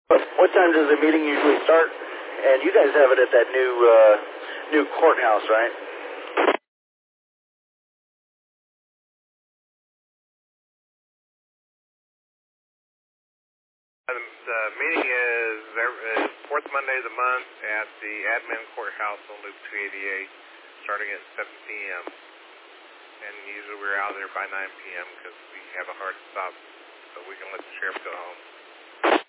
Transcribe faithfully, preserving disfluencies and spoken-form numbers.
What time does the meeting usually start? And you guys have it at that new uh, new courthouse, right? The, the meeting is, is fourth Monday of the month at the admin courthouse on Loop two eighty-eight, starting at seven p m And usually we're out there by nine p m because we have a hard stop, so we can let the sheriff go home.